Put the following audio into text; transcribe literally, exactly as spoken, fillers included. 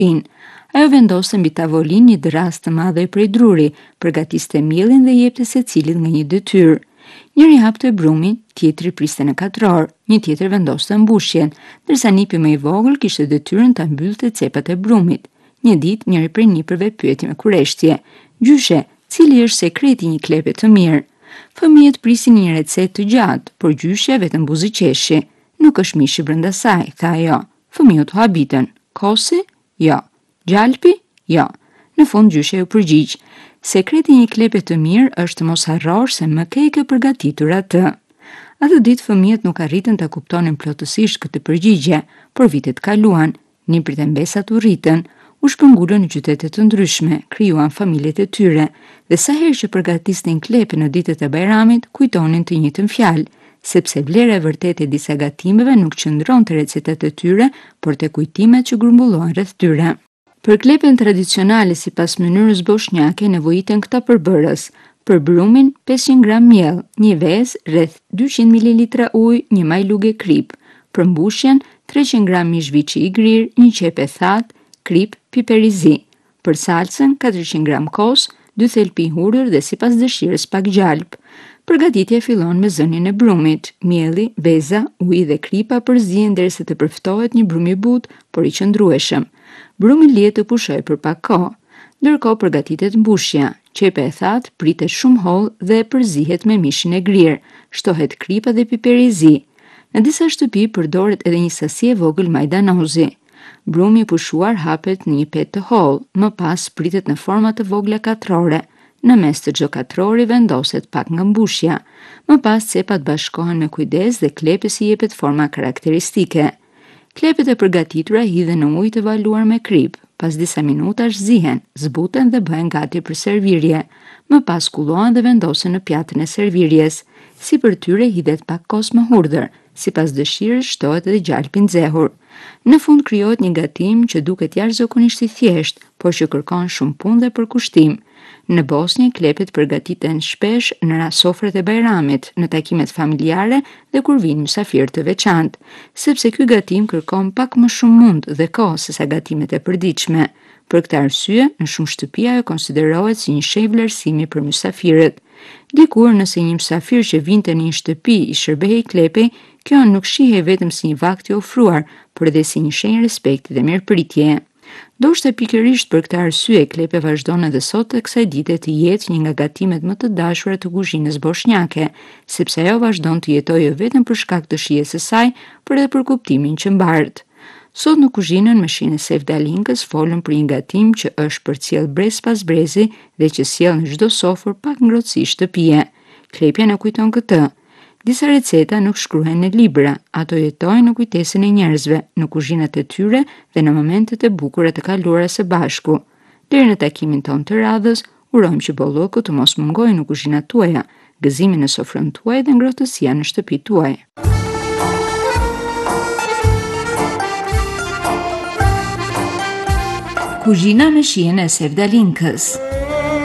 shtëpinë. Ajo vendosë mbi tavolinë një drast të madhe prej druri, përgatiste mielin dhe jepte secilit nga një detyrë. Njëri hapte brumin, tjetri priste në katror, një tjetër vendoste mbushjen, ndërsa nipi më i vogël kishte detyrën ta mbyllte cepat e brumit. Një ditë njëri prej nipërve pyeti me kureshtje: "Gjyshe, cili është sekreti i një klepe të mirë?" Fëmijët prisin një recetë të gjatë, por gjyshja vetëm buzëqeshi. "Nuk është mishi brenda saj", tha ajo. Fëmijët u habitën. "Kosi?" "Jo." "Gjalpi?" "Jo." Në fund gjyshja u përgjigj: "Sekreti i një klepe të mirë është të mos harrosh se më ke e ke përgatitur atë." Atë ditë fëmijët nuk arritën ta kuptonin plotësisht këtë përgjigje, por vitet kaluan, niprit e mbesat u rritën, u shpërngulën në qytete të ndryshme, krijuan familjet e tyre, dhe sa herë që përgatisnin klepe në ditët e Bajramit, kujtonin të njëjtën fjalë, sepse vlera e vërtetë e disa gatimeve nuk qëndron te recetat e tyre, por te kujtimet që grumbullohen rreth tyre. Për klepen tradicionale sipas mënyrës bosnjake nevojiten këta përbërës: për brumin pesëqind gram miell, një vezë rreth dyqind mililitra ujë, një majluge krip; për mbushjen treqind gram mish viçi i grirë, një qepë e thatë, krip, piper i zi; për salcën katërqind gram kos, dy thelpi i hurër dhe sipas dëshirës pak gjalp. Përgatitja fillon me zënjen e brumit. Mielli, veza, uji dhe kripa përzihen derisa të përftohet një brum i butë, por i qëndrueshëm. Brumi lihet të pushojë për pak kohë. Ndërkohë përgatitet mbushja. Qepa e thatë pritet shumë hollë dhe përzihet me mishin e grirë. Shtohet kripa dhe piperi i zi. Në disa shtëpi përdoret edhe një sasi e vogël majdanozi. Brumi i pushuar hapet në një petë të hollë, më pas pritet në forma të vogla katrore. Në mes të çdo katrori vendoset pak nga mbushja. Më pas cepat bashkohen me kujdes dhe klepes i jepet forma karakteristike. Klepet e përgatitura hidhen në ujë të valuar me krip. Pas disa minutash zihen, zbuten dhe bëhen gati për servirje. Më pas kullohen dhe vendosen në pjatën e servirjes. Sipër tyre hidhet pak kos më hurdhër. Sipas dëshirës shtohet edhe gjalpi i nxehur. Në fund krijohet një gatim që duket jashtëzakonisht i thjeshtë, por që kërkon shumë punë dhe përkushtim. Në Bosnjë klepet përgatiten shpesh në rast sofret e Bajramit, në takimet familjare dhe kur vijnë mysafirë të veçantë, sepse ky gatim kërkon pak më shumë mundë dhe kohë sesa gatimet e përditshme. Për këtë arsye, në shumë shtëpi ajo konsiderohet si një shenjë vlerësimi për mysafirët. Dikur nëse një mysafir që vinte në një shtëpi i shërbehej klepej, kjo nuk shihej vetëm si një vakt i ofruar, por edhe si një shenjë respekti dhe mirëpritjeje. Ndoshta pikërisht për këtë arsye klepe vazhdon edhe sot të kësaj dite të jetë një nga gatimet më të dashura të kuzhinës bosnjake, sepse ajo vazhdon të jetojë vetëm për shkak të shijes së saj, por edhe për kuptimin që mbaret. Sot në kuzhinën me shijen e Sevdalinkës folëm për një gatim që është përcjell brez pas brezi dhe që sjell në çdo sofër pak ngrohtësi shtëpie. Klepja na kujton këtë. Disa receta nuk shkruhen në libra, ato jetojnë në kujtesën e njerëzve, në kuzhinat e tyre dhe në momentet e bukura të kaluara së bashku. Deri në takimin ton të radhës, urojmë që bollokut të mos mungojnë në kuzhinat tuaja, gëzimi në sofrën tuaj dhe ngrohtësia në shtëpitë tuaj. Kuzhina me shijen e Sevdalinkës.